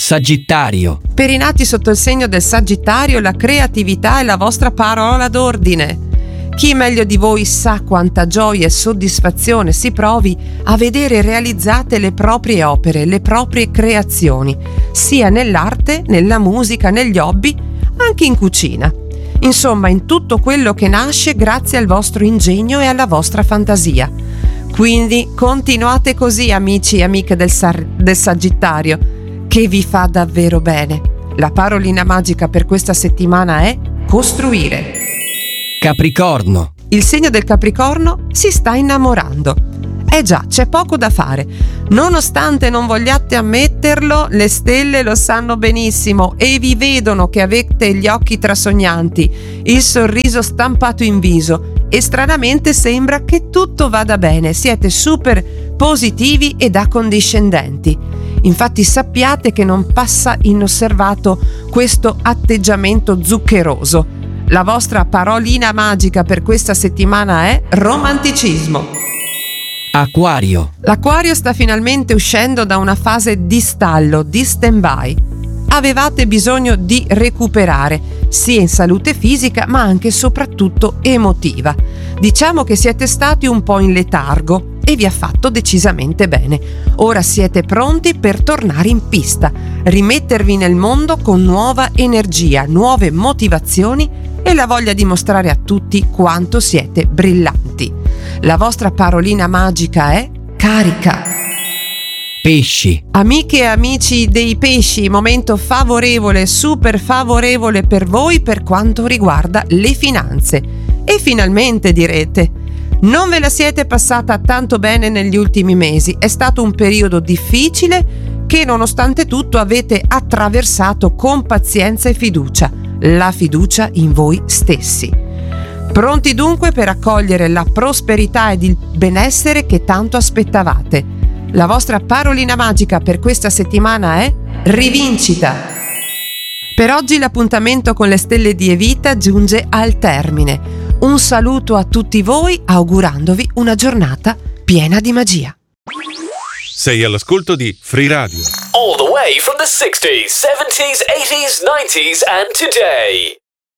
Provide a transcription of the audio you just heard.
Sagittario. Per i nati sotto il segno del Sagittario, la creatività è la vostra parola d'ordine. Chi meglio di voi sa quanta gioia e soddisfazione si provi a vedere realizzate le proprie opere, le proprie creazioni, sia nell'arte, nella musica, negli hobby, anche in cucina. Insomma, in tutto quello che nasce grazie al vostro ingegno e alla vostra fantasia. Quindi continuate così, amici e amiche del Sagittario, che vi fa davvero bene. La parolina magica per questa settimana è costruire. Capricorno. Il segno del Capricorno si sta innamorando. Già, c'è poco da fare. Nonostante non vogliate ammetterlo, le stelle lo sanno benissimo e vi vedono che avete gli occhi trasognanti, il sorriso stampato in viso e stranamente sembra che tutto vada bene. Siete super positivi ed accondiscendenti. Infatti sappiate che non passa inosservato questo atteggiamento zuccheroso. La vostra parolina magica per questa settimana è romanticismo. Acquario. L'Acquario sta finalmente uscendo da una fase di stallo, di stand-by. Avevate bisogno di recuperare, sia in salute fisica ma anche e soprattutto emotiva. Diciamo che siete stati un po' in letargo e vi ha fatto decisamente bene. Ora siete pronti per tornare in pista, rimettervi nel mondo con nuova energia, nuove motivazioni e la voglia di mostrare a tutti quanto siete brillanti. La vostra parolina magica è carica. Pesci. Amiche e amici dei pesci, momento favorevole, super favorevole per voi per quanto riguarda le finanze. E finalmente direte, non ve la siete passata tanto bene negli ultimi mesi, è stato un periodo difficile che nonostante tutto avete attraversato con pazienza e fiducia, la fiducia in voi stessi. Pronti dunque per accogliere la prosperità ed il benessere che tanto aspettavate. La vostra parolina magica per questa settimana è rivincita. Per oggi l'appuntamento con le stelle di Evita giunge al termine. Un saluto a tutti voi augurandovi una giornata piena di magia. Sei all'ascolto di Free Radio. All the way from the 60s, 70s, 80s, 90s and today.